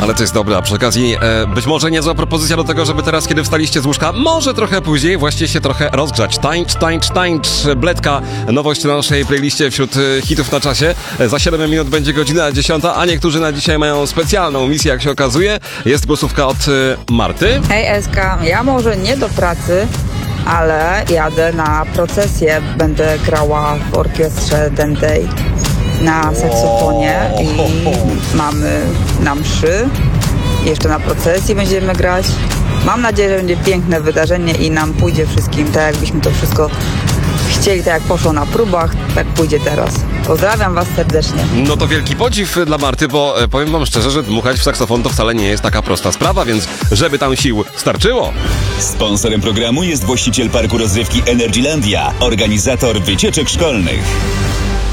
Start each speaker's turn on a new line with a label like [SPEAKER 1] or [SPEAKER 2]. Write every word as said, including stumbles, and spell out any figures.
[SPEAKER 1] Ale to jest dobre, a przy okazji e, być może niezła propozycja do tego, żeby teraz, kiedy wstaliście z łóżka, może trochę później właśnie się trochę rozgrzać. Tańcz, tańcz, tańcz, Bledka, nowość na naszej playliście wśród e, hitów na czasie. E, za siedem minut będzie godzina dziesiąta, a niektórzy na dzisiaj mają specjalną misję, jak się okazuje. Jest głosówka od e, Marty.
[SPEAKER 2] Hej Eska, ja może nie do pracy, ale jadę na procesję. Będę grała w orkiestrze Dendej na saksofonie i mamy na mszy. Jeszcze na procesji będziemy grać. Mam nadzieję, że będzie piękne wydarzenie i nam pójdzie wszystkim tak, jakbyśmy to wszystko chcieli, tak jak poszło na próbach, tak pójdzie teraz. Pozdrawiam was serdecznie.
[SPEAKER 1] No to wielki podziw dla Marty, bo e, powiem wam szczerze, że dmuchać w saksofon to wcale nie jest taka prosta sprawa, więc żeby tam sił starczyło.
[SPEAKER 3] Sponsorem programu jest właściciel parku rozrywki Energylandia, organizator wycieczek szkolnych.